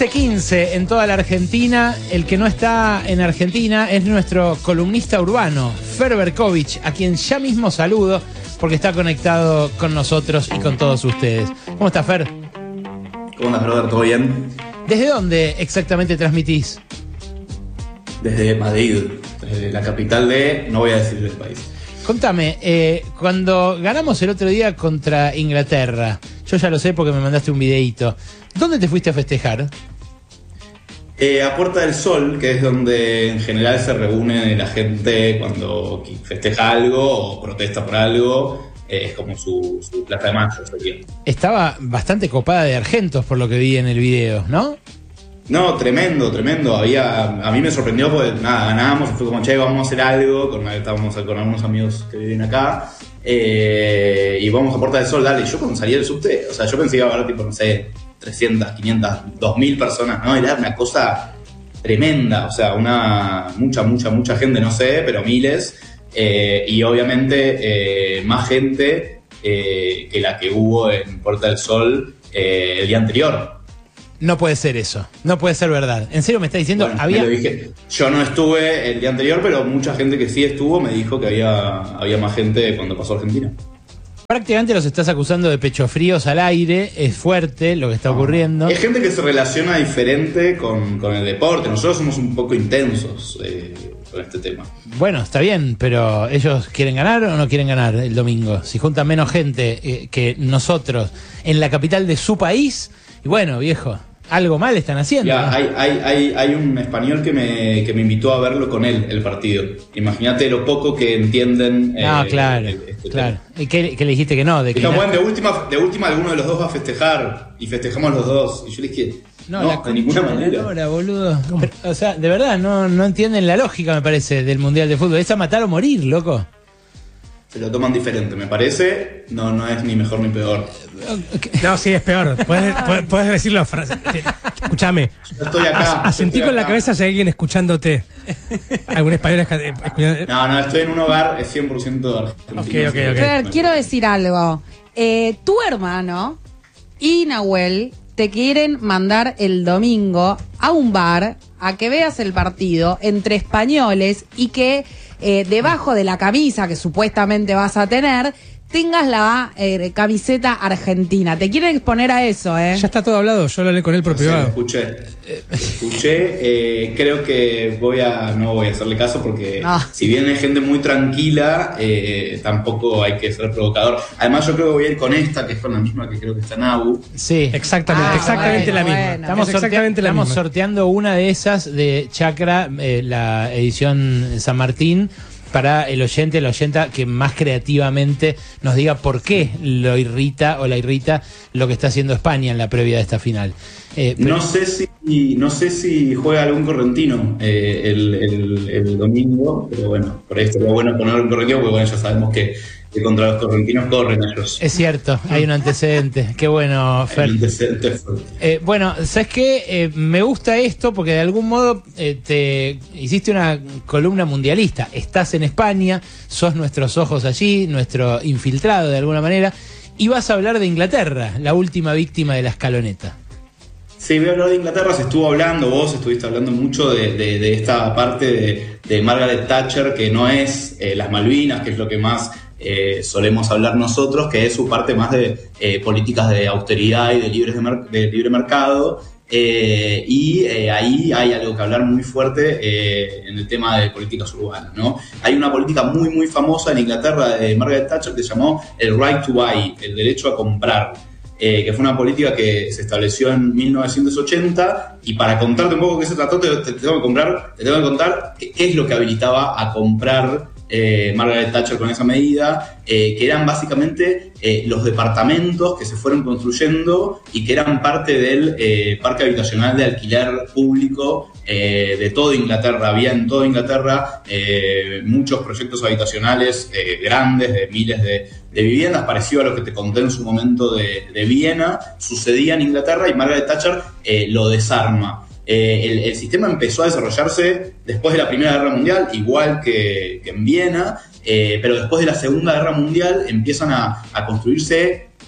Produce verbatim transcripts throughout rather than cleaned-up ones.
quince quince en toda la Argentina. El que no está en Argentina es nuestro columnista urbano, Fer Berkovich, a quien ya mismo saludo porque está conectado con nosotros y con todos ustedes. ¿Cómo está, Fer? ¿Cómo andas, brother? ¿Todo bien? ¿Desde dónde exactamente transmitís? Desde Madrid, desde la capital de... no voy a decir el país. Contame, eh, cuando ganamos el otro día contra Inglaterra, yo ya lo sé porque me mandaste un videíto, ¿dónde te fuiste a festejar? Eh, a Puerta del Sol, que es donde en general se reúne la gente cuando festeja algo o protesta por algo. Eh, es como su, su plaza de mayo. Estaba bastante copada de argentos por lo que vi en el video, ¿no? No, tremendo, tremendo. Había, a mí me sorprendió porque nada, ganábamos y fue como, che, vamos a hacer algo. Con, estábamos con algunos amigos que viven acá. Eh, y vamos a Puerta del Sol, dale. Y yo cuando salí del subte, o sea, yo pensé que iba a haber tipo, no sé, trescientas, quinientas, dos mil personas, ¿no? Era una cosa tremenda, o sea, una mucha, mucha, mucha gente, no sé, pero miles. Eh, y obviamente eh, más gente eh, que la que hubo en Puerta del Sol eh, el día anterior. No puede ser eso, no puede ser verdad. ¿En serio me está diciendo? Bueno, había... me lo dije. Yo no estuve el día anterior, pero mucha gente que sí estuvo me dijo que había, había más gente cuando pasó Argentina. Prácticamente los estás acusando de pecho fríos al aire, es fuerte lo que está ocurriendo. Es gente que se relaciona diferente con, con el deporte, nosotros somos un poco intensos eh, con este tema. Bueno, está bien, pero ¿ellos quieren ganar o no quieren ganar el domingo? Si juntan menos gente eh, que nosotros en la capital de su país, y bueno, viejo, algo mal están haciendo. Ya, ¿no? hay, hay, hay, hay un español que me, que me invitó a verlo con él, el partido. Imagínate lo poco que entienden. No, eh, claro, el, este claro. ¿Y qué, qué le dijiste que no? De que Dijo, no. bueno, de última, de última alguno de los dos va a festejar. Y festejamos los dos. Y yo le dije, no, la de ninguna concha de manera. la lora, boludo. Pero, o sea, de verdad, no, no entienden la lógica, me parece, del Mundial de Fútbol. Es a matar o morir, loco. Se lo toman diferente, me parece. No, no es ni mejor ni peor. No, sí, es peor. Puedes, puedes, puedes decirlo. Escúchame. Yo estoy acá. Asentí con la cabeza si hay alguien escuchándote. ¿Algún español escuchando? No, no, estoy en un hogar, es cien por ciento argentino. Ok, ok, ok. Fer, quiero decir algo. Eh, tu hermano y Nahuel te quieren mandar el domingo a un bar a que veas el partido entre españoles y que eh, debajo de la camisa que supuestamente vas a tener tengas la eh, camiseta argentina. Te quieren exponer a eso, ¿eh? Ya está todo hablado, yo lo hablé con él por Sí, privado. escuché. Escuché, eh, creo que voy a no voy a hacerle caso porque No. si bien hay gente muy tranquila, eh, tampoco hay que ser provocador. Además yo creo que voy a ir con esta, que es con la misma que creo que está Nabu. Sí. Exactamente, Ah, exactamente bueno, la misma. bueno. Estamos, Es sortea- exactamente la estamos misma. sorteando una de esas de Chakra, eh, la edición San Martín, para el oyente, la oyenta que más creativamente nos diga por qué lo irrita o la irrita lo que está haciendo España en la previa de esta final. Eh, pero- No sé si no sé si juega algún correntino eh, el, el, el domingo, pero bueno, por ahí estaría bueno poner un correntino, porque bueno, ya sabemos que, que contra los correntinos corren ellos. Es cierto, hay un antecedente. Qué bueno, Fer. El antecedente fuerte. Eh, bueno, ¿sabes qué? Eh, me gusta esto porque de algún modo eh, te hiciste una columna mundialista. Estás en España, sos nuestros ojos allí, nuestro infiltrado de alguna manera, y vas a hablar de Inglaterra, la última víctima de la escaloneta. Sí, voy a hablar de Inglaterra, se estuvo hablando, vos estuviste hablando mucho de, de, de esta parte de, de Margaret Thatcher, que no es eh, las Malvinas, que es lo que más eh, solemos hablar nosotros, que es su parte más de eh, políticas de austeridad y de, libres de, mer- de libre mercado. Eh, y eh, ahí hay algo que hablar muy fuerte eh, en el tema de políticas urbanas, ¿no? Hay una política muy muy famosa en Inglaterra de Margaret Thatcher que se llamó el right to buy, el derecho a comprar, eh, que fue una política que se estableció en mil novecientos ochenta, y para contarte un poco qué se trató te, te, te tengo que comprar, te tengo que contar qué, qué es lo que habilitaba a comprar Eh, Margaret Thatcher con esa medida, eh, que eran básicamente eh, los departamentos que se fueron construyendo y que eran parte del eh, parque habitacional de alquiler público eh, de toda Inglaterra. Había en toda Inglaterra eh, muchos proyectos habitacionales eh, grandes, de miles de, de viviendas, parecido a lo que te conté en su momento de, de Viena. Sucedía en Inglaterra y Margaret Thatcher eh, lo desarma. Eh, el, el sistema empezó a desarrollarse después de la Primera Guerra Mundial, igual que, que en Viena, eh, pero después de la Segunda Guerra Mundial empiezan a, a construirse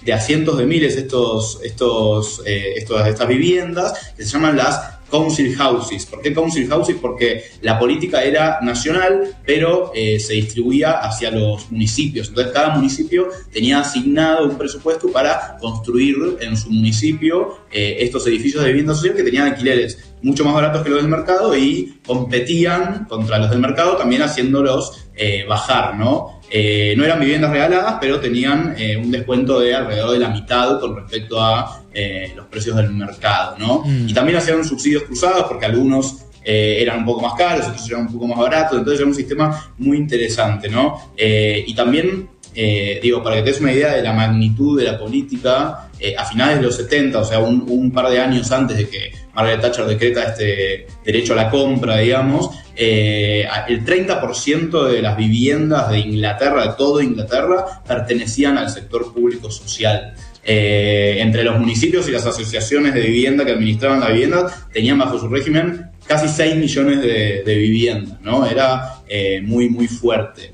de a cientos de miles estos, estos, eh, estos, estas viviendas que se llaman las council houses. ¿Por qué council houses? Porque la política era nacional, pero eh, se distribuía hacia los municipios. Entonces cada municipio tenía asignado un presupuesto para construir en su municipio eh, estos edificios de vivienda social que tenían alquileres mucho más baratos que los del mercado y competían contra los del mercado también haciéndolos eh, bajar, ¿no? Eh, no eran viviendas regaladas, pero tenían eh, un descuento de alrededor de la mitad con respecto a eh, los precios del mercado, ¿no? Mm. Y también hacían subsidios cruzados porque algunos eh, eran un poco más caros, otros eran un poco más baratos, entonces era un sistema muy interesante, ¿no? Eh, y también, eh, digo, para que te des una idea de la magnitud de la política, eh, a finales de los setenta, o sea, un, un par de años antes de que Margaret Thatcher decreta este derecho a la compra, digamos, eh, el treinta por ciento de las viviendas de Inglaterra, de todo Inglaterra, pertenecían al sector público social. Eh, entre los municipios y las asociaciones de vivienda que administraban la vivienda, tenían bajo su régimen casi seis millones de, de viviendas, ¿no? Era eh, muy, muy fuerte.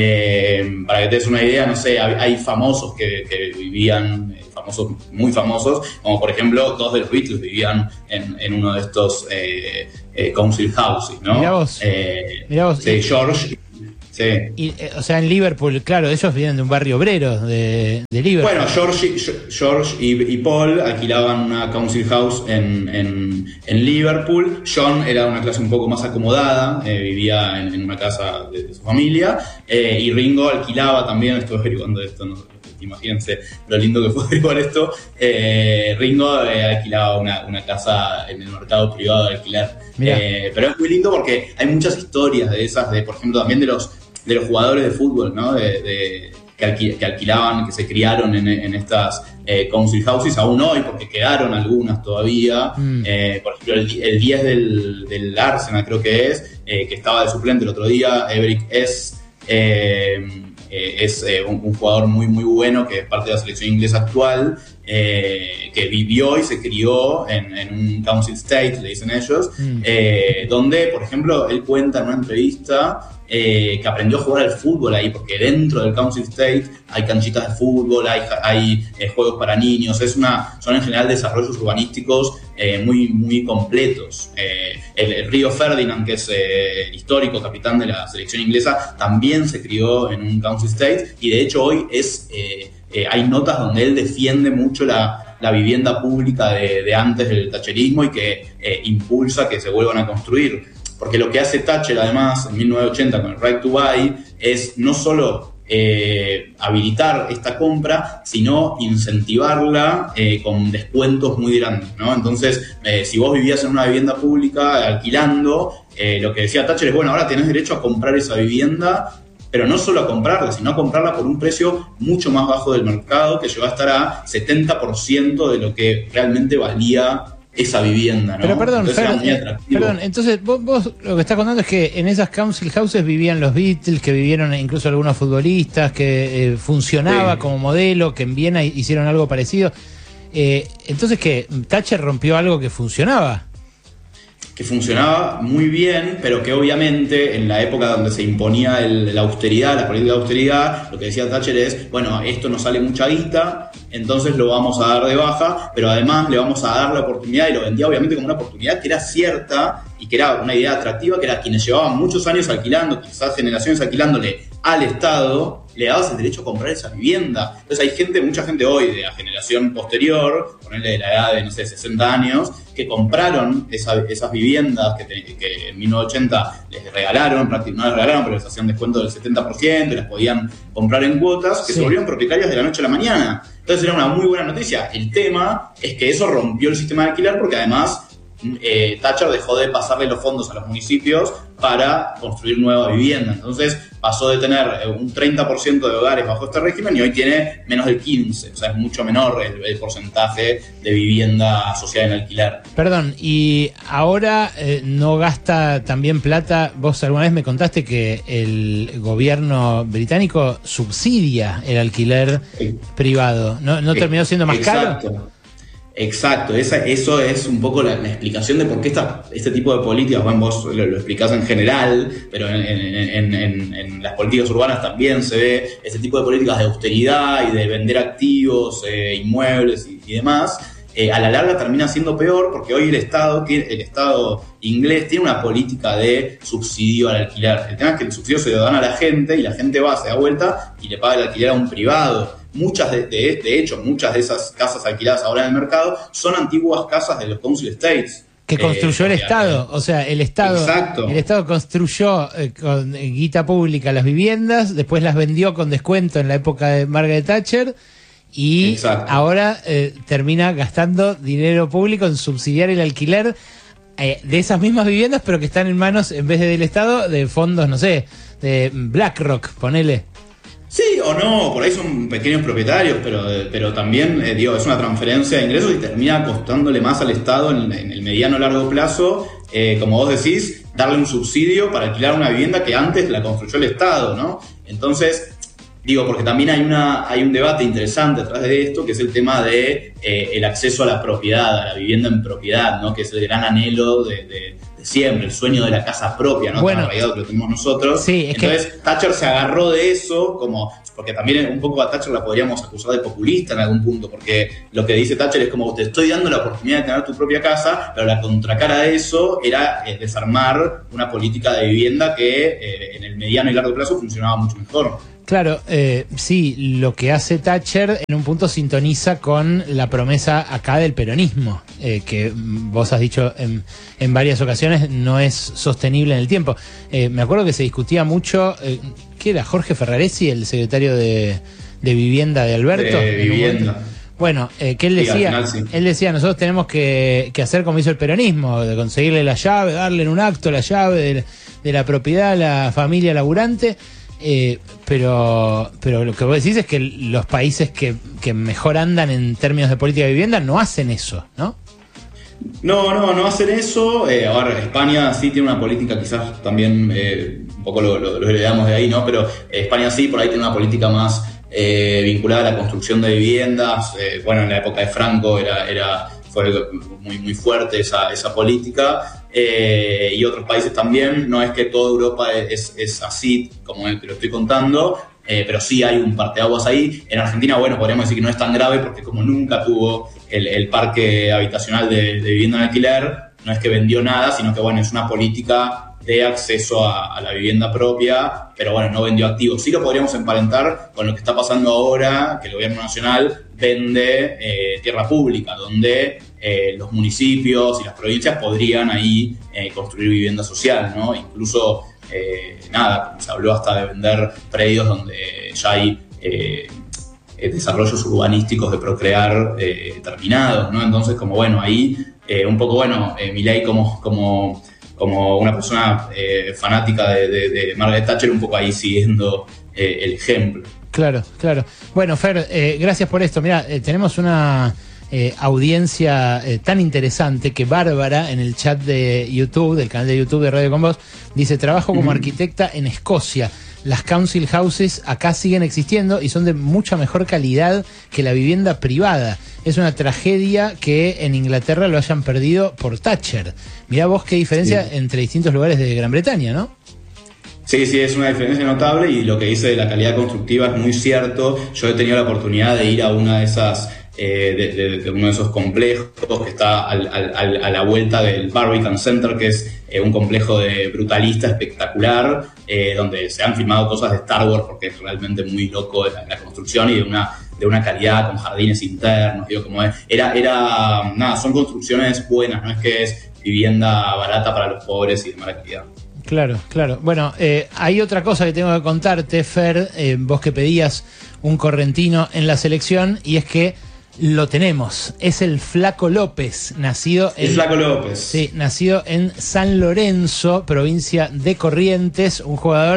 Eh, para que te des una idea, no sé, hay, hay famosos que, que vivían, eh, famosos, muy famosos, como por ejemplo, dos de los Beatles vivían en, en uno de estos eh, eh, council houses, ¿no? Mirá vos. Eh, Mirá vos. Sí, George. Sí. Y, eh, o sea, en Liverpool, claro, ellos vienen de un barrio obrero de, de Liverpool. Bueno, George, George y, y Paul alquilaban una council house en, en, en Liverpool. John era de una clase un poco más acomodada, eh, vivía en, en una casa de, de su familia. Eh, y Ringo alquilaba también, estuve averiguando esto, no, imagínense lo lindo que fue averiguar esto. Eh, Ringo eh, alquilaba una, una casa en el mercado privado de alquiler. Eh, pero es muy lindo porque hay muchas historias de esas, de por ejemplo también de los de los jugadores de fútbol, ¿no? De, de, que, alquil, que alquilaban, que se criaron en, en estas eh, council houses, aún hoy, porque quedaron algunas todavía. Mm. Eh, por ejemplo, el, el diez del, del Arsenal, creo que es, eh, que estaba de suplente el otro día, Everick es, eh, eh, es eh, un, un jugador muy, muy bueno, que es parte de la selección inglesa actual, eh, que vivió y se crió en, en un council state, le dicen ellos, mm. eh, donde, por ejemplo, él cuenta en una entrevista Eh, que aprendió a jugar al fútbol ahí, porque dentro del Council State hay canchitas de fútbol, hay, hay eh, juegos para niños, es una, son en general desarrollos urbanísticos eh, muy, muy completos. Eh, el, el Río Ferdinand, que es eh, el histórico capitán de la selección inglesa, también se crió en un Council State y de hecho hoy es eh, eh, hay notas donde él defiende mucho la, la vivienda pública de, de antes del thatcherismo y que eh, impulsa que se vuelvan a construir. Porque lo que hace Thatcher, además, en mil novecientos ochenta con el Right to Buy, es no solo eh, habilitar esta compra, sino incentivarla eh, con descuentos muy grandes, ¿no? Entonces, eh, si vos vivías en una vivienda pública alquilando, eh, lo que decía Thatcher es, bueno, ahora tenés derecho a comprar esa vivienda, pero no solo a comprarla, sino a comprarla por un precio mucho más bajo del mercado, que llegó a estar a setenta por ciento de lo que realmente valía esa vivienda, ¿no? Pero perdón, entonces, perdón, eh, perdón, entonces vos, vos lo que estás contando es que en esas council houses vivían los Beatles, que vivieron incluso algunos futbolistas, que eh, funcionaba sí. como modelo, que en Viena hicieron algo parecido. Eh, entonces, ¿qué? ¿Thatcher rompió algo que funcionaba? Que funcionaba muy bien, pero que obviamente en la época donde se imponía el, la austeridad, la política de austeridad, lo que decía Thatcher es, bueno, esto nos sale mucha guita, entonces lo vamos a dar de baja, pero además le vamos a dar la oportunidad, y lo vendía obviamente como una oportunidad que era cierta y que era una idea atractiva, que era quienes llevaban muchos años alquilando, quizás generaciones alquilándole al Estado, le dabas el derecho a comprar esa vivienda. Entonces hay gente, mucha gente hoy de la generación posterior, ponerle de la edad de, no sé, sesenta años, que compraron esa, esas viviendas que, te, que en mil novecientos ochenta les regalaron, prácticamente no les regalaron, pero les hacían descuento del setenta por ciento y las podían comprar en cuotas, que sí. se volvieron propietarias de la noche a la mañana. Entonces era una muy buena noticia. El tema es que eso rompió el sistema de alquiler porque además eh, Thatcher dejó de pasarle los fondos a los municipios para construir nueva vivienda. Entonces pasó de tener un treinta por ciento de hogares bajo este régimen y hoy tiene menos del quince por ciento. O sea, es mucho menor el, el porcentaje de vivienda asociada en alquiler. Perdón, y ahora eh, no gasta también plata. Vos alguna vez me contaste que el gobierno británico subsidia el alquiler sí. privado. ¿No, no terminó siendo más Exacto. caro? Exacto, esa, eso es un poco la, la explicación de por qué esta, este tipo de políticas, bueno, vos lo, lo explicás en general, pero en, en, en, en las políticas urbanas también se ve este tipo de políticas de austeridad y de vender activos, eh, inmuebles y, y demás. Eh, a la larga termina siendo peor porque hoy el Estado, el Estado inglés tiene una política de subsidio al alquiler. El tema es que el subsidio se lo dan a la gente y la gente va, se da vuelta y le paga el alquiler a un privado. Muchas de, de, de hecho, muchas de esas casas alquiladas ahora en el mercado son antiguas casas de los council estates. Que construyó eh, el Estado, o sea, el Estado, exacto. el Estado construyó eh, con eh, guita pública las viviendas, después las vendió con descuento en la época de Margaret Thatcher y exacto. ahora eh, termina gastando dinero público en subsidiar el alquiler eh, de esas mismas viviendas, pero que están en manos, en vez de del Estado, de fondos, no sé, de BlackRock, ponele. Sí o no, por ahí son pequeños propietarios, pero, pero también, eh, digo, es una transferencia de ingresos y termina costándole más al Estado en, en el mediano largo plazo, eh, como vos decís, darle un subsidio para alquilar una vivienda que antes la construyó el Estado, ¿no? Entonces, digo, porque también hay una hay un debate interesante atrás de esto, que es el tema de eh, el acceso a la propiedad, a la vivienda en propiedad, ¿no? Que es el gran anhelo de, de, de siempre, el sueño de la casa propia, ¿no? Bueno, tan arraigado que lo tenemos nosotros. Sí, es Entonces, que... Thatcher se agarró de eso, como porque también un poco a Thatcher la podríamos acusar de populista en algún punto, porque lo que dice Thatcher es como, te estoy dando la oportunidad de tener tu propia casa, pero la contracara de eso era eh, desarmar una política de vivienda que eh, en el mediano y largo plazo funcionaba mucho mejor. Claro, eh, sí, lo que hace Thatcher en un punto sintoniza con la promesa acá del peronismo, eh, que vos has dicho en, en varias ocasiones no es sostenible en el tiempo. Eh, me acuerdo que se discutía mucho, eh, ¿qué era? Jorge Ferraresi, el secretario de, de Vivienda de Alberto. De Vivienda. Bueno, eh, que él decía, sí, al final, sí. él decía, nosotros tenemos que, que hacer como hizo el peronismo, de conseguirle la llave, darle en un acto la llave de, de la propiedad a la familia laburante. Eh, pero pero lo que vos decís es que los países que, que mejor andan en términos de política de vivienda no hacen eso, ¿no? No, no, no hacen eso. Eh, ahora, España sí tiene una política, quizás también eh, un poco lo, lo, lo heredamos de ahí, ¿no? Pero eh, España sí, por ahí tiene una política más eh, vinculada a la construcción de viviendas. Eh, bueno, en la época de Franco era, era fue muy, muy fuerte esa, esa política. Eh, y otros países también, no es que toda Europa es, es así como te lo estoy contando, eh, pero sí hay un parteaguas ahí. En Argentina, bueno, podríamos decir que no es tan grave porque como nunca tuvo el, el parque habitacional de, de vivienda en alquiler, no es que vendió nada, sino que bueno, es una política de acceso a, a la vivienda propia, pero bueno, no vendió activos. Sí lo podríamos emparentar con lo que está pasando ahora, que el gobierno nacional vende eh, tierra pública, donde eh, los municipios y las provincias podrían ahí eh, construir vivienda social, ¿no? Incluso, eh, nada, se habló hasta de vender predios donde ya hay eh, desarrollos urbanísticos de procrear eh, terminados, ¿no? Entonces, como bueno, ahí eh, un poco, bueno, eh, Milei como... como como una persona eh, fanática de, de, de Margaret Thatcher, un poco ahí siguiendo eh, el ejemplo. Claro, claro. Bueno, Fer, eh, gracias por esto. Mira, eh, tenemos una eh, audiencia eh, tan interesante que Bárbara, en el chat de YouTube, del canal de YouTube de Radio Con Vos, dice, trabajo como arquitecta en Escocia. Las council houses acá siguen existiendo y son de mucha mejor calidad que la vivienda privada. Es una tragedia que en Inglaterra lo hayan perdido por Thatcher. Mirá vos qué diferencia sí. entre distintos lugares de Gran Bretaña, ¿no? Sí, sí, es una diferencia notable y lo que dice de la calidad constructiva es muy cierto. Yo he tenido la oportunidad de ir a una de esas... Eh, de, de, de uno de esos complejos que está al, al, a la vuelta del Barbican Center, que es eh, un complejo de brutalista espectacular, eh, donde se han filmado cosas de Star Wars porque es realmente muy loco la, la construcción y de una, de una calidad con jardines internos, digo, como es, era, era, nada, son construcciones buenas, no es que es vivienda barata para los pobres y de mala calidad. Claro, claro. Bueno, eh, hay otra cosa que tengo que contarte, Fer, eh, vos que pedías un correntino en la selección, y es que lo tenemos, es el Flaco López, nacido en, el Flaco López. Sí, nacido en San Lorenzo, provincia de Corrientes, un jugador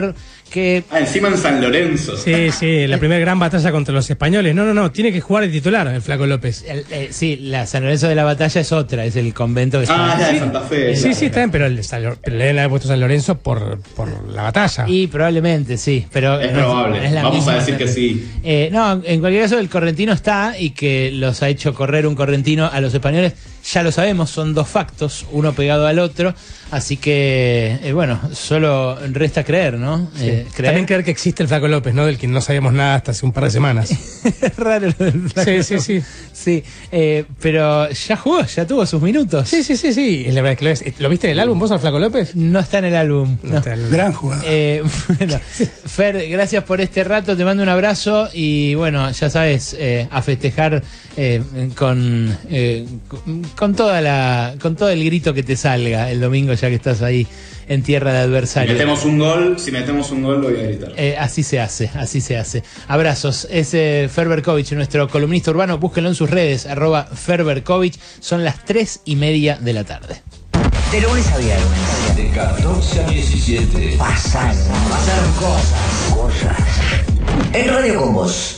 que... Ah, encima en San Lorenzo. Sí, sí, la primera gran batalla contra los españoles. No, no, no, tiene que jugar de titular el Flaco López. El, eh, sí, la San Lorenzo de la Batalla es otra, es el convento que Ah, está... la de Santa Fe. Sí, sí, está bien, pero, el, pero le han puesto San Lorenzo por, por la batalla. Y probablemente, sí, pero... Es no probable. es la Vamos misma a decir que sí. Eh, no, en cualquier caso el correntino está y que los ha hecho correr un correntino a los españoles, ya lo sabemos, son dos factos, uno pegado al otro, así que, eh, bueno, solo resta creer, ¿no? Sí. Eh, creer. También creer que existe el Flaco López, ¿no? Del que no sabíamos nada hasta hace un par de semanas. Es raro lo del Flaco Sí, sí, López. sí. Sí, eh, pero ya jugó, ya tuvo sus minutos. Sí, sí, sí, sí. La verdad es que lo, es. ¿Lo viste en el álbum vos al Flaco López? No está en el álbum. No no. está en el- Gran jugador. Eh, bueno, Fer, gracias por este rato, te mando un abrazo y bueno, ya sabes, eh, a festejar eh, con, eh, con con toda la con todo el grito que te salga el domingo ya que estás ahí en tierra de Si adversario. metemos un gol, si metemos un gol, lo voy a gritar. Eh, así se hace, así se hace. Abrazos. Es eh, Fer Berkovich, nuestro columnista urbano. Búsquenlo en sus redes, arroba Fer Berkovich. Son las tres y media de la tarde. De lunes a viernes. De catorce a diecisiete. Pasaron, pasaron cosas, cosas. En Radio con Vos.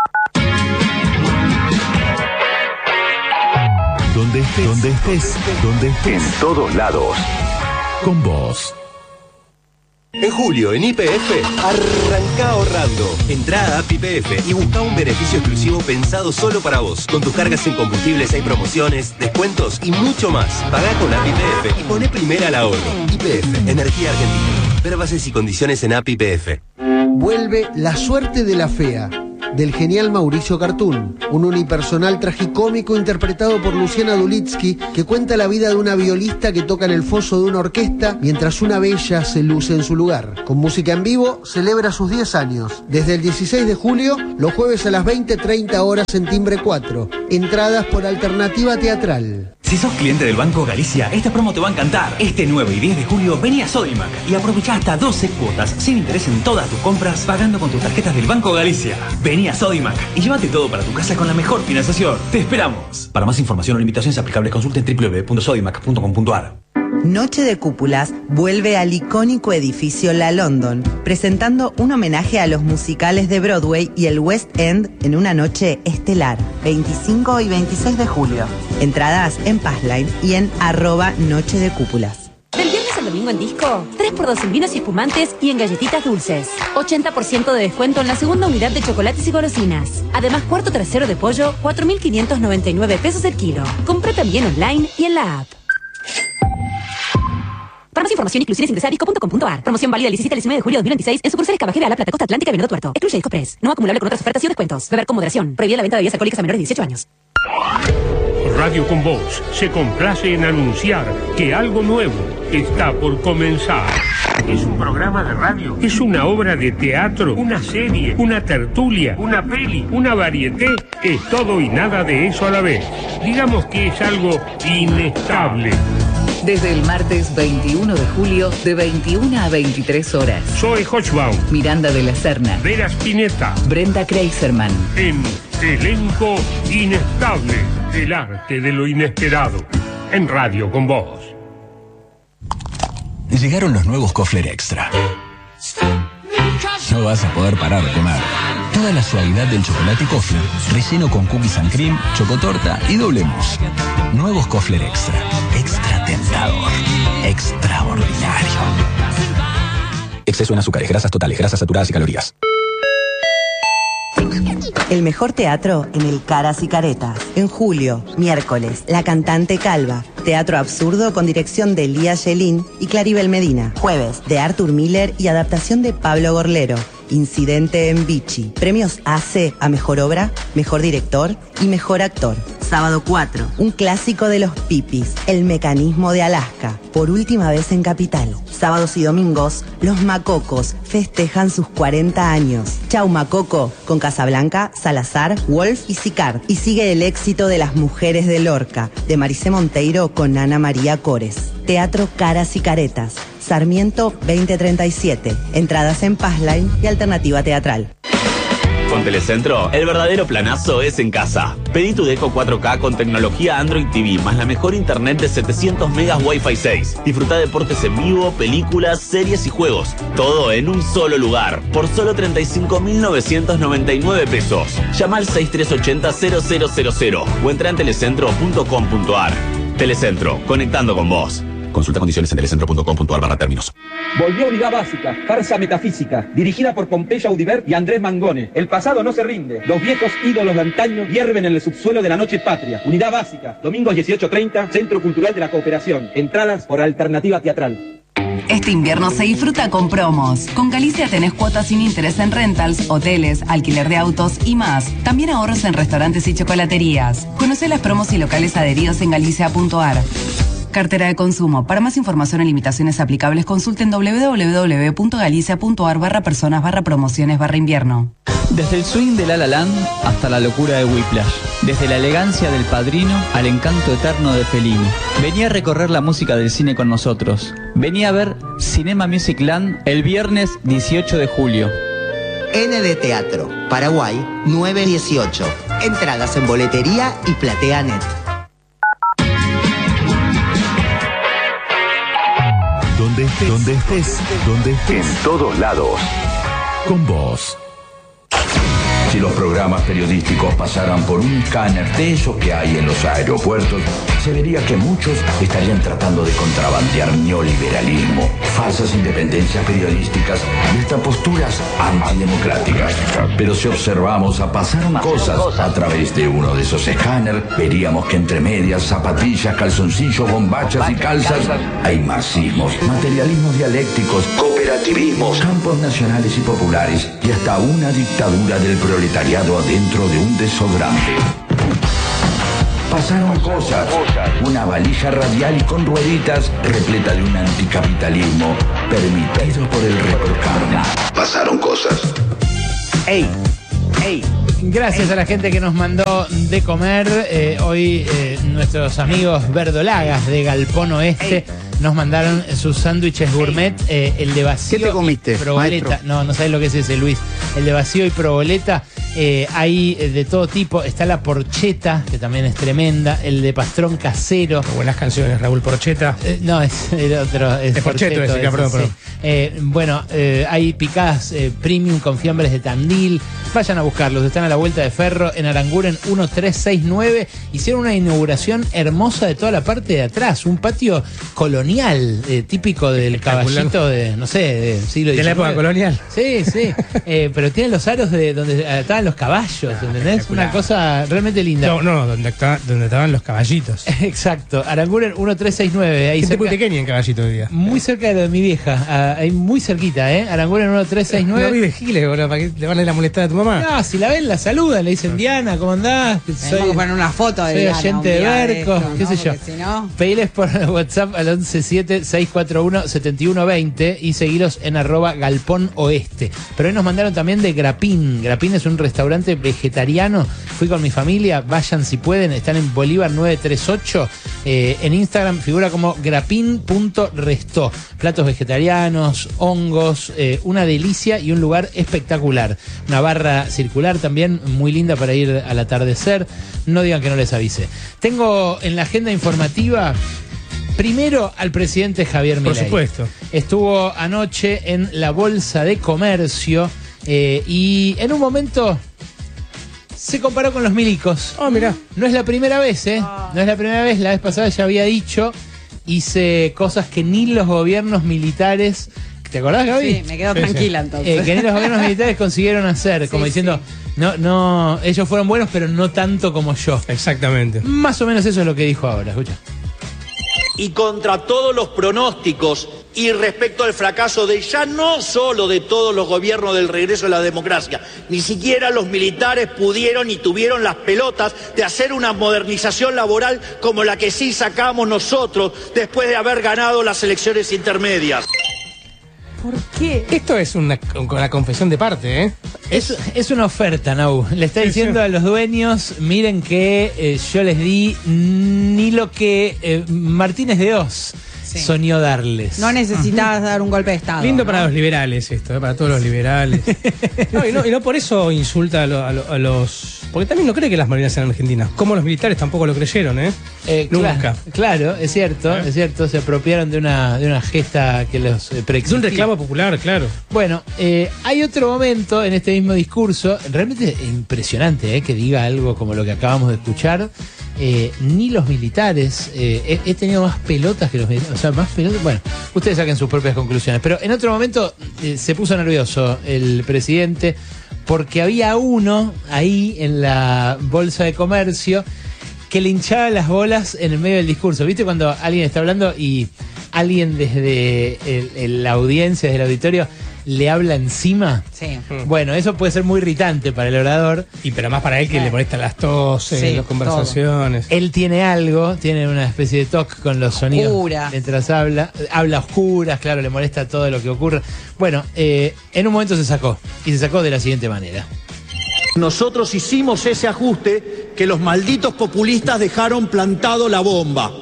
Donde estés, donde estés, donde estés. En todos lados. Con vos. En julio, en Y P F, arranca ahorrando. Entrá a App Y P F y busca un beneficio exclusivo pensado solo para vos. Con tus cargas en combustibles hay promociones, descuentos y mucho más. Pagá con App Y P F y poné primera al ahorro. Y P F, Energía Argentina. Ver bases y condiciones en App Y P F. Vuelve La Suerte de la Fea, del genial Mauricio Cartún, un unipersonal tragicómico interpretado por Luciana Dulitsky, que cuenta la vida de una violista que toca en el foso de una orquesta mientras una bella se luce en su lugar. Con música en vivo, celebra sus diez años. Desde el dieciséis de julio, los jueves a las veinte treinta horas en Timbre cuatro. Entradas por Alternativa Teatral. Si sos cliente del Banco Galicia, esta promo te va a encantar. Este nueve y diez de julio vení a Sodimac y aprovechá hasta doce cuotas sin interés en todas tus compras pagando con tus tarjetas del Banco Galicia. Vení a Sodimac y llévate todo para tu casa con la mejor financiación. ¡Te esperamos! Para más información o limitaciones aplicables consulta en doble u doble u doble u punto sodimac punto com punto a r. Noche de Cúpulas vuelve al icónico edificio La London, presentando un homenaje a los musicales de Broadway y el West End en una noche estelar, veinticinco y veintiséis de julio. Entradas en Passline y en arroba Noche de Cúpulas. Del viernes al domingo en Disco, tres por dos en vinos y espumantes y en galletitas dulces. ochenta por ciento de descuento en la segunda unidad de chocolates y golosinas. Además, cuarto trasero de pollo, cuatro mil quinientos noventa y nueve pesos el kilo. Compré también online y en la app. Para más información, inclusiones ingresa a disco punto com punto a r. Promoción válida del diecisiete al diecinueve de julio de dos mil veintiséis en sucursales Cabajeda, La Plata, Costa Atlántica y Venado Tuerto. Excluye Disco Press. No acumulable con otras ofertas y descuentos. Beber con moderación. Prohibida la venta de bebidas alcohólicas a menores de dieciocho años. Radio con Vos se complace en anunciar que algo nuevo está por comenzar. Es un programa de radio, es una obra de teatro, una serie, una tertulia, una peli, una varieté. Es todo y nada de eso a la vez. Digamos que es algo inestable. Desde el martes veintiuno de julio, de veintiuna a veintitrés horas. Zoe Hochbaum, Miranda de la Serna, Vera Spinetta, Brenda Kreiserman. En Elenco Inestable, el arte de lo inesperado. En Radio con Vos. Llegaron los nuevos Kofler Extra. No vas a poder parar de comer. Toda la suavidad del chocolate Kofler, relleno con cookies and cream, chocotorta y doble mousse. Nuevos Kofler Extra. Extra tentador. Extraordinario. Exceso en azúcares, grasas totales, grasas saturadas y calorías. El mejor teatro en el Caras y Caretas. En julio, miércoles, La Cantante Calva. Teatro absurdo con dirección de Lía Yelín y Claribel Medina. Jueves, de Arthur Miller y adaptación de Pablo Gorlero. Incidente en Vichy. Premios A C a Mejor Obra, Mejor Director y Mejor Actor. Sábado cuatro, un clásico de los pipis, El Mecanismo de Alaska, por última vez en Capital. Sábados y domingos, Los Macocos festejan sus cuarenta años. Chau Macoco, con Casablanca, Salazar, Wolf y Sicard. Y sigue el éxito de Las Mujeres de Lorca, de Maricé Monteiro con Ana María Cores. Teatro Caras y Caretas, Sarmiento veinte treinta y siete. Entradas en Passline y Alternativa Teatral. Con Telecentro, el verdadero planazo es en casa. Pedí tu Deco cuatro K con tecnología Android T V, más la mejor internet de setecientos megas Wi-Fi seis. Disfruta deportes en vivo, películas, series y juegos. Todo en un solo lugar, por solo treinta y cinco mil novecientos noventa y nueve pesos. Llama al seis tres ocho cero cero cero cero cero o entra en telecentro punto com punto ar. Telecentro, conectando con vos. Consulta condiciones en telecentro punto com punto ar barra términos. Volvió Unidad Básica, farsa metafísica, dirigida por Pompeya Audibert y Andrés Mangone. El pasado no se rinde. Los viejos ídolos de antaño hierven en el subsuelo de la noche patria. Unidad Básica, domingos dieciocho treinta, Centro Cultural de la Cooperación. Entradas por Alternativa Teatral. Este invierno se disfruta con promos. Con Galicia tenés cuotas sin interés en rentals, hoteles, alquiler de autos y más. También ahorros en restaurantes y chocolaterías. Conocé las promos y locales adheridos en galicia punto ar. Cartera de consumo. Para más información y limitaciones aplicables, consulten doble u doble u doble u punto galicia punto ar barra personas barra promociones barra invierno. Desde el swing de La La Land hasta la locura de Whiplash. Desde la elegancia del Padrino al encanto eterno de Fellini. Vení a recorrer la música del cine con nosotros. Vení a ver Cinema Music Land el viernes dieciocho de julio. N de Teatro, Paraguay, nueve dieciocho. Entradas en boletería y PlateaNet. Donde estés, donde estés, donde estés. En todos lados. Con vos. Si los programas periodísticos pasaran por un escáner de esos que hay en los aeropuertos, se vería que muchos estarían tratando de contrabandear neoliberalismo, falsas independencias periodísticas y hasta posturas antidemocráticas. Pero si observamos a pasar cosas a través de uno de esos escáneres, veríamos que entre medias, zapatillas, calzoncillos, bombachas y calzas hay marxismos, materialismos dialécticos, cooperativismos, campos nacionales y populares y hasta una dictadura del proletariado adentro de un desodorante. Pasaron cosas, una valija radial y con rueditas repleta de un anticapitalismo permitido por el reprocarne. Pasaron cosas. ¡Ey! ¡Ey! Gracias a la gente que nos mandó de comer. Eh, hoy eh, nuestros amigos verdolagas de Galpón Oeste nos mandaron sus sándwiches gourmet, eh, el de vacío. ¿Qué te comiste, y proboleta. maestro? No, no sabes lo que es ese, Luis. El de vacío y proboleta. Eh, hay eh, de todo tipo. Está la porcheta, que también es tremenda. El de pastrón casero. Buenas canciones, Raúl Porcheta. Eh, no, es el otro. Es, es Porcheto, ese, ese, perdón, sí. perdón. Eh, bueno, eh, hay picadas eh, premium con fiambres de Tandil. Vayan a buscarlos. Están a la vuelta de Ferro en Aranguren uno tres seis nueve. Hicieron una inauguración hermosa de toda la parte de atrás. Un patio colonial, eh, típico del caballito de, no sé, del siglo diecinueve. ¿De la época colonial? Sí, sí. eh, pero tiene los aros de donde estaban los caballos, ¿entendés? Una cosa realmente linda. No, no, donde, está, donde estaban los caballitos. Exacto. Aranguren uno tres seis nueve. Ahí Gente cerca, muy pequeña en caballito hoy día. muy cerca de lo de mi vieja. Ah, ahí muy cerquita, ¿eh? Aranguren uno tres seis nueve. No vive Giles, boludo, para que le van a ir a molestar a tu mamá. No, si la ven, la saludan, le dicen Diana, ¿cómo andás? Tenemos que poner una foto de soy Diana oyente un de día de Berco, esto, qué ¿no? sé yo. Porque si no- Pediles por WhatsApp al once siete seis cuatro uno siete uno dos cero y seguilos en arroba Galpón Oeste. Pero hoy nos mandaron también de Grapín. Grapín es un restaurante vegetariano. Fui con mi familia, vayan si pueden, están en Bolívar nueve tres ocho. Eh, en Instagram figura como grapín punto restó. Platos vegetarianos, hongos, eh, una delicia y un lugar espectacular. Una barra circular también muy linda para ir al atardecer. No digan que no les avise. Tengo en la agenda informativa primero al presidente Javier Milei. Por supuesto. Estuvo anoche en la Bolsa de Comercio eh, y en un momento se comparó con los milicos. Oh, mirá. No es la primera vez, ¿eh? No es la primera vez. La vez pasada ya había dicho, hice cosas que ni los gobiernos militares... ¿Te acordás, Gaby? Sí, me quedo tranquila entonces. Eh, que ni los gobiernos militares consiguieron hacer, como Sí, diciendo, no, no, ellos fueron buenos, pero no tanto como yo. Exactamente. Más o menos eso es lo que dijo ahora, escucha. Y contra todos los pronósticos y respecto al fracaso de ya no solo de todos los gobiernos del regreso a la democracia, ni siquiera los militares pudieron y tuvieron las pelotas de hacer una modernización laboral como la que sí sacamos nosotros después de haber ganado las elecciones intermedias. ¿Por qué? Esto es una, una confesión de parte, ¿eh? Es, es una oferta, Nau. Le está diciendo a los dueños, miren que eh, yo les di ni lo que eh, Martínez de Oz Sí. soñó darles. No necesitabas dar un golpe de Estado. Lindo para ¿no? los liberales esto, ¿eh? Para todos los liberales. No, y, no, y no por eso insulta a, lo- a lo- a los... Porque también no cree que las Malvinas sean argentinas. Como los militares tampoco lo creyeron, ¿eh? Eh, Nunca. Claro, claro, es cierto, ¿Eh? es cierto, se apropiaron de una, de una gesta que los eh, Es preexistía. un reclamo popular, claro. Bueno, eh, hay otro momento en este mismo discurso, realmente impresionante, eh, que diga algo como lo que acabamos de escuchar. Eh, ni los militares, eh, he, he tenido más pelotas que los militares, o sea, más pelotas, bueno, ustedes saquen sus propias conclusiones, pero en otro momento eh, se puso nervioso el presidente porque había uno ahí en la bolsa de comercio que le hinchaba las bolas en el medio del discurso. ¿Viste cuando alguien está hablando y alguien desde el- el- la audiencia, desde el auditorio, le habla encima? Sí. Bueno, eso puede ser muy irritante para el orador. Y pero más para él que le molestan las toses, Sí, las conversaciones. Él tiene algo, tiene una especie de toque con los sonidos Oscura. mientras habla. Habla a oscuras, claro, le molesta todo lo que ocurre. Bueno, eh, en un momento se sacó. Y se sacó de la siguiente manera. Nosotros hicimos ese ajuste que los malditos populistas dejaron plantado la bomba.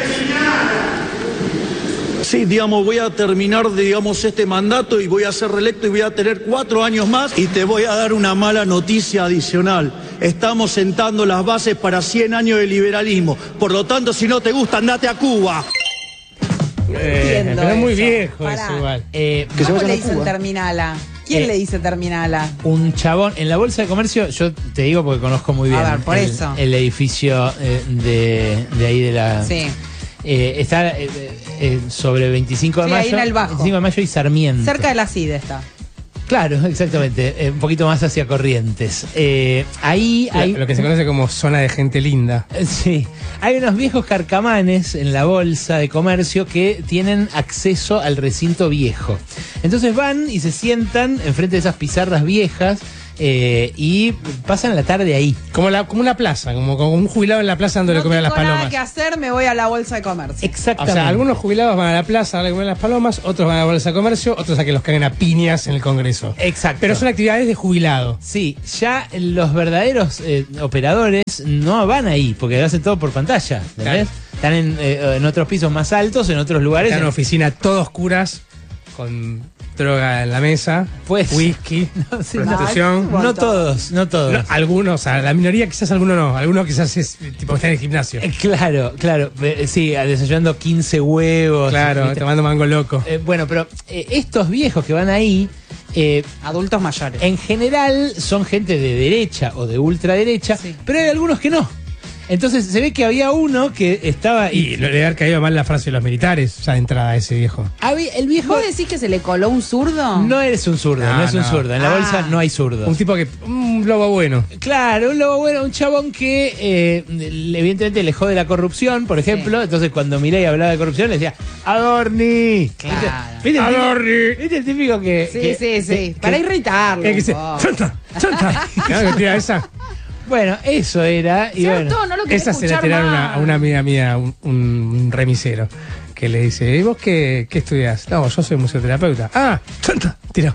Sí, digamos, voy a terminar, digamos, este mandato y voy a ser reelecto y voy a tener cuatro años más y te voy a dar una mala noticia adicional. Estamos sentando las bases para cien años de liberalismo. Por lo tanto, si no te gusta, andate a Cuba. Eh, entiendo pero es muy eso. viejo Pará. eso igual. Eh, ¿Cómo le dicen terminala? ¿Quién Eh, le dice terminala? Un chabón en la bolsa de comercio, yo te digo porque conozco muy bien A ver, por el, eso. el edificio eh, de, de ahí de la. Sí. Eh, está eh, eh, sobre veinticinco de Sí, mayo. ahí en el Bajo. veinticinco de mayo y Sarmiento. Cerca de la C I D está. Claro, exactamente. eh, un poquito más hacia Corrientes. Eh, ahí Lo- hay. Lo que se conoce como zona de gente linda. Eh, Sí, hay unos viejos carcamanes en la bolsa de comercio que tienen acceso al recinto viejo. Entonces van y se sientan enfrente de esas pizarras viejas eh, y pasan la tarde ahí. Como, la, como una plaza, como, como un jubilado en la plaza dándole No comer a tengo las nada palomas. que hacer, me voy a la bolsa de comercio. O Exactamente. sea, algunos jubilados van a la plaza a darle comer a las palomas, otros van a la bolsa de comercio, otros a que los caguen a piñas en el Congreso. Exacto. Pero son actividades de jubilado. Sí, ya los verdaderos eh, operadores no van ahí, porque lo hacen todo por pantalla. ¿Entendés? Claro. Están en, eh, en otros pisos más altos, en otros lugares. Están en una oficina todas oscuras, con droga en la mesa, Pues, whisky, no, sí, prostitución. no, no todos, no todos. No, algunos, o sea, la minoría quizás algunos no, algunos quizás es tipo está en el gimnasio. Eh, Claro, claro. Eh, Sí, desayunando quince huevos. Claro, ¿viste? tomando mango loco. Eh, bueno, pero eh, estos viejos que van ahí, eh, Adultos mayores. en general son gente de derecha o de ultraderecha, pero hay algunos que no. Entonces se ve que había uno que estaba... Y le debe haber caído mal la frase de los militares, ya de entrada a ese viejo. Había- el viejo... ¿Vos decís que se le coló un zurdo? No eres un zurdo, no, No, es un no. zurdo. En la Ah. bolsa no hay zurdos. Un tipo que. Un lobo bueno. Claro, un lobo bueno, un chabón que eh, evidentemente le jode la corrupción, por ejemplo. Entonces cuando Milei hablaba de corrupción le decía, Adorni. Claro. ¿Viste el típico- Adorni. ¿Viste el típico que... Sí, que- sí, sí. que- Para irritarlo. Que, que se. un poco. ¡Chanta! ¡Chanta! Claro que tira esa. Bueno, eso era. Y Cierto, bueno, no lo quería Esa se la escuchar tiraron más. a, a una amiga mía, un, un remisero, que le dice, ¿y vos qué, qué estudias? No, yo soy museoterapeuta. ¡Ah! ¡Chanta! Tiró.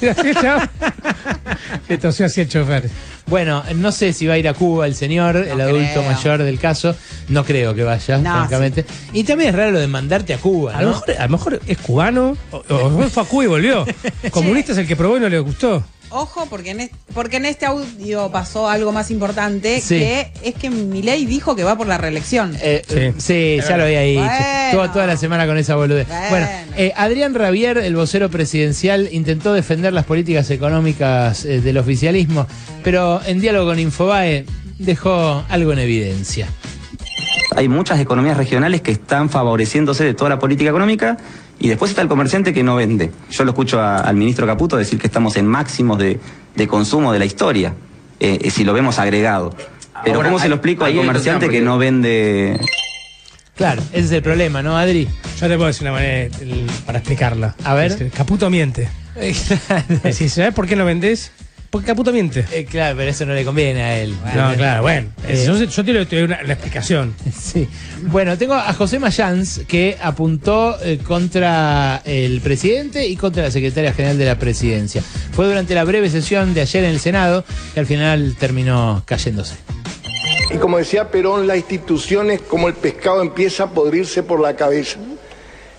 Le tosió así el chofer. bueno, no sé si va a ir a Cuba el señor, el adulto creo. mayor del caso. No creo que vaya, No, francamente. Y también es raro lo de mandarte a Cuba, A lo, ¿no? mejor, a lo mejor es cubano, o, o fue a Cuba y volvió. Comunista es el que probó y no le gustó. Ojo, porque en, este, porque en este audio pasó algo más importante, Sí. que es que Milei dijo que va por la reelección. Eh, Sí. eh, sí, ya lo había dicho. Bueno. Estuvo toda la semana con esa boludez. Bueno. Bueno, eh, Adrián Rabier, el vocero presidencial, intentó defender las políticas económicas eh, del oficialismo, pero en diálogo con Infobae dejó algo en evidencia. Hay muchas economías regionales que están favoreciéndose de toda la política económica y después está el comerciante que no vende. Yo lo escucho a- al ministro Caputo decir que estamos en máximos de, de consumo de la historia, eh, eh, si lo vemos agregado. Pero Ahora, ¿cómo se lo explico ahí al hay otro comerciante tema, que porque- no vende? Claro, ese es el problema, ¿no, Adri? Yo te puedo decir una manera el- para explicarla. A ver. Es que Caputo miente. Eh, claro. Decís, ¿sabes por qué no vendés? Porque Caputo miente. Eh, claro, pero eso no le conviene a él. No, claro, bueno. Eh, yo, yo te doy una, una explicación. Sí. Bueno, tengo a José Mayans que apuntó eh, contra el presidente y contra la secretaria general de la presidencia. Fue durante la breve sesión de ayer en el Senado que al final terminó cayéndose. Y como decía Perón, la institución es como el pescado empieza a podrirse por la cabeza.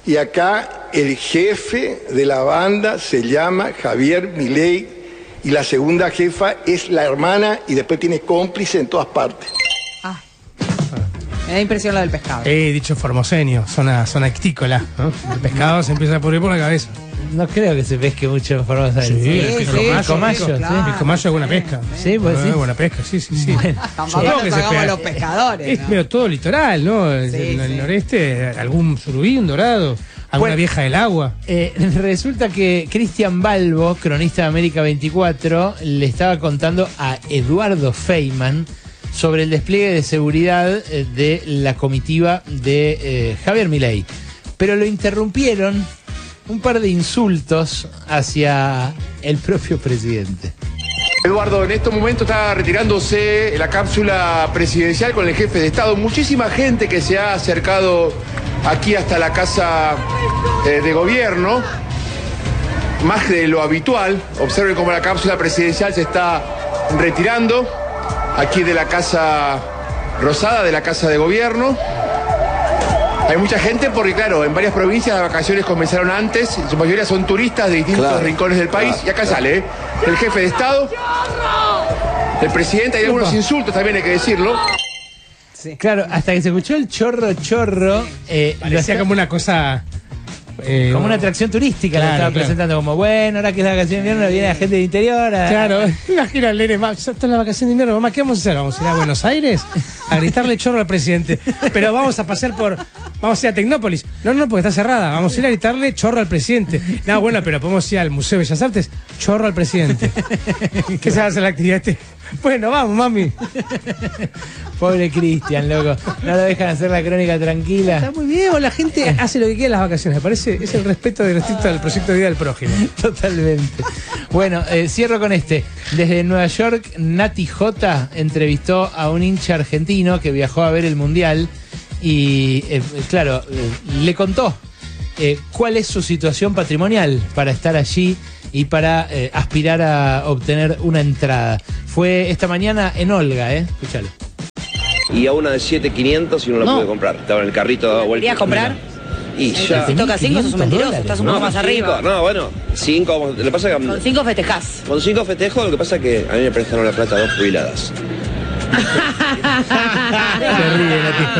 Y acá el jefe de la banda se llama Javier Milei y la segunda jefa es la hermana y después tiene cómplice en todas partes. Ah. Me da impresión lo del pescado. Eh, dicho formoseño, zona, zona ictícola, ¿no? El pescado se empieza a pudrir por la cabeza. No creo que se pesque mucho en Formosa. Sí, sí, el picomayo, sí, el picomayo es buena pesca. Sí, pues sí. Buena pesca, sí, sí, sí. Bueno, tampoco nos hagamos los pescadores. Es ¿no? medio todo litoral, ¿no? En Sí, el, sí. noreste, algún surubí, un dorado, alguna Bueno, vieja del agua. Eh, resulta que Cristian Balbo, cronista de América veinticuatro, le estaba contando a Eduardo Feynman sobre el despliegue de seguridad eh, de la comitiva de eh, Javier Milei. Pero lo interrumpieron un par de insultos hacia el propio presidente. Eduardo, en estos momentos está retirándose la cápsula presidencial con el jefe de Estado. Muchísima gente que se ha acercado aquí hasta la casa eh, de gobierno, más de lo habitual. Observen cómo la cápsula presidencial se está retirando aquí de la Casa Rosada, de la Casa de Gobierno. Hay mucha gente porque, claro, en varias provincias las vacaciones comenzaron antes, en su mayoría son turistas de distintos Claro. rincones del país, y acá sale, ¿eh? El jefe de Estado, el presidente, hay algunos insultos también, hay que decirlo. Claro, hasta que se escuchó el chorro chorro, eh, lo Parecía hacía como una cosa... eh, como una atracción turística, Claro, la estaba claro. presentando como, bueno, ahora que es la vacación de invierno viene la gente de interior. a- Claro, imagina al nene, ya está en la vacación de invierno, mamá, ¿qué vamos a hacer? ¿Vamos a ir a Buenos Aires? A gritarle chorro al presidente. Pero vamos a pasear por, vamos a ir a Tecnópolis. No, no, porque está cerrada. Vamos a ir a gritarle chorro al presidente. No, bueno, pero podemos ir al Museo de Bellas Artes, chorro al presidente. ¿Qué se va a hacer la actividad este? Bueno, vamos, mami. Pobre Cristian, loco. No lo dejan hacer la crónica tranquila. Está muy bien, la gente hace lo que quiere en las vacaciones. Me parece, es el respeto del estricto del proyecto de vida del prójimo. Totalmente. Bueno, eh, cierro con este. Desde Nueva York, Nati J entrevistó a un hincha argentino que viajó a ver el Mundial y, eh, claro, eh, le contó eh, cuál es su situación patrimonial para estar allí y para eh, aspirar a obtener una entrada. Fue esta mañana en Olga, ¿eh? Escúchalo. Y a una de siete mil quinientos y no la No. pude comprar. Estaba en el carrito dado vuelta. ¿Querías comprar? Y ya. Si toca cinco, sos un mentiroso, estás un No, poco más cinco, arriba. No, bueno, cinco. Lo que pasa que Con cinco festejás. con cinco festejo, lo que pasa es que a mí me prestaron la plata dos jubiladas. Se ríe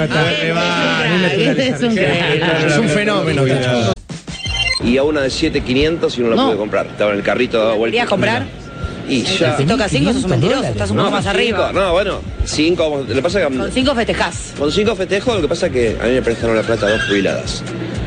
la Es un crack. Es un fenómeno, bicho. Y a una de siete mil quinientos y no la No. pude comprar. Estaba en el carrito dado vuelta. ¿Querías comprar? Y ya. Si toca cinco, sos un mentiroso, estás un No, poco más cinco, arriba. No, bueno, cinco. Lo que pasa es que Con cinco festejás. con cinco festejo, lo que pasa es que a mí me prestaron la plata dos jubiladas.